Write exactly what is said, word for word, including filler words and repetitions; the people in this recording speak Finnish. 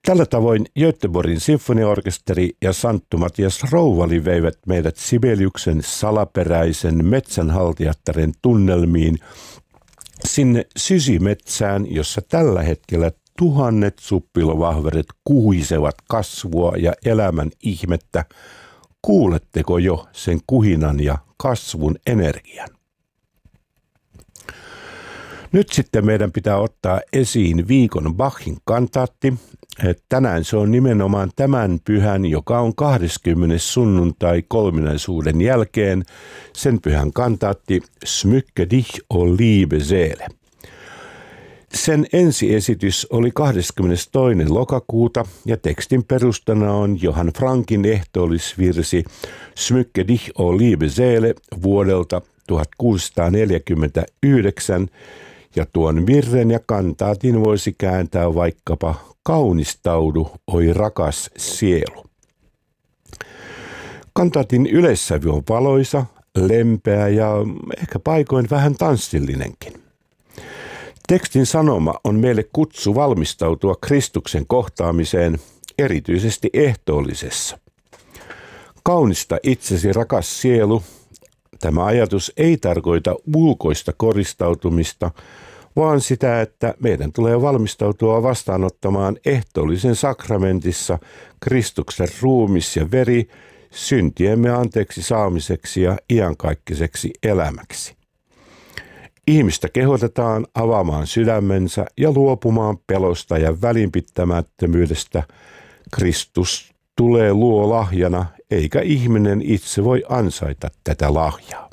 Tällä tavoin Göteborgin sinfoniaorkesteri ja Santtu Matias Rouvali veivät meidät Sibeliuksen salaperäisen metsänhaltijattaren tunnelmiin sinne sysimetsään, jossa tällä hetkellä tuhannet suppilovahveret kuhisevat kasvua ja elämän ihmettä. Kuuletteko jo sen kuhinan ja kasvun energian? Nyt sitten meidän pitää ottaa esiin viikon Bachin kantaatti. Tänään se on nimenomaan tämän pyhän, joka on kahdeskymmenes sunnuntai kolminaisuuden jälkeen, sen pyhän kantaatti Smycke dich, o liebe Seele. Sen ensiesitys oli kahdeskymmenestoinen lokakuuta ja tekstin perustana on Johann Frankin ehtoollisvirsi Smycke dich, o liebe Seele vuodelta tuhatkuusisataaneljäkymmentäyhdeksän, ja tuon virren ja kantaatin voisi kääntää vaikkapa kaunistaudu, oi rakas sielu. Kantaatin yleissävy on valoisa, lempeä ja ehkä paikoin vähän tanssillinenkin. Tekstin sanoma on meille kutsu valmistautua Kristuksen kohtaamiseen, erityisesti ehtoollisessa. Kaunista itsesi, rakas sielu. Tämä ajatus ei tarkoita ulkoista koristautumista, vaan sitä, että meidän tulee valmistautua vastaanottamaan ehtoollisen sakramentissa Kristuksen ruumis ja veri syntiemme anteeksi saamiseksi ja iankaikkiseksi elämäksi. Ihmistä kehotetaan avaamaan sydämensä ja luopumaan pelosta ja välinpitämättömyydestä. Kristus tulee luo lahjana, eikä ihminen itse voi ansaita tätä lahjaa.